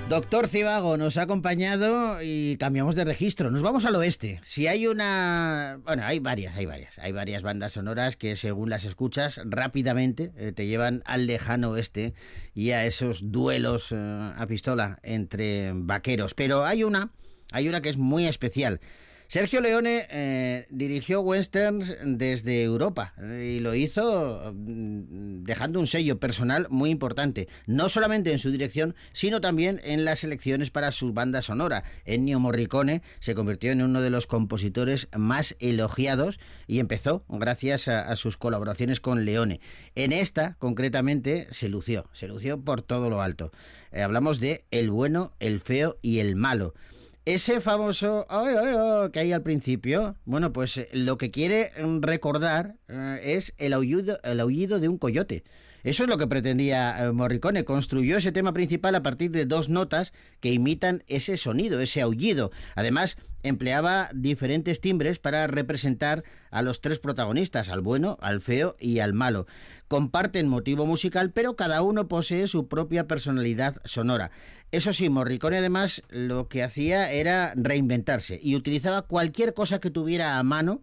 Doctor Cibago nos ha acompañado y cambiamos de registro. Nos vamos al oeste. Si hay una... Bueno, hay varias bandas sonoras que según las escuchas rápidamente te llevan al lejano oeste y a esos duelos a pistola entre vaqueros. Pero hay una que es muy especial. Sergio Leone dirigió westerns desde Europa y lo hizo dejando un sello personal muy importante, no solamente en su dirección, sino también en las selecciones para su banda sonora. Ennio Morricone se convirtió en uno de los compositores más elogiados y empezó gracias a sus colaboraciones con Leone. En esta, concretamente, se lució por todo lo alto. Hablamos de El bueno, el feo y el malo. Ese famoso que hay al principio, bueno, pues lo que quiere recordar es el aullido de un coyote. Eso es lo que pretendía Morricone. Construyó ese tema principal a partir de dos notas que imitan ese sonido, ese aullido. Además, empleaba diferentes timbres para representar a los tres protagonistas, al bueno, al feo y al malo. Comparten motivo musical, pero cada uno posee su propia personalidad sonora. Eso sí, Morricone además lo que hacía era reinventarse y utilizaba cualquier cosa que tuviera a mano,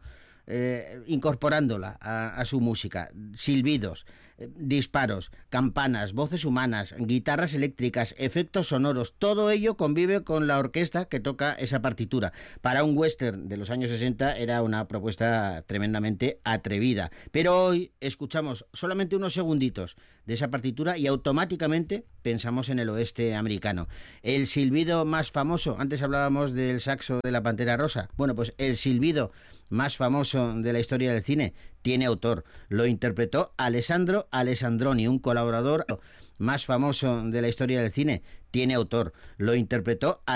incorporándola a su música. Silbidos, disparos, campanas, voces humanas, guitarras eléctricas, efectos sonoros, todo ello convive con la orquesta que toca esa partitura. Para un western de los años 60 era una propuesta tremendamente atrevida, pero hoy escuchamos solamente unos segunditos de esa partitura y automáticamente pensamos en el oeste americano. El silbido más famoso, antes hablábamos del saxo de la Pantera Rosa, bueno, pues el silbido más famoso de la historia del cine tiene autor. Lo interpretó Alessandro Alessandroni, un colaborador más famoso de la historia del cine. Tiene autor. Lo interpretó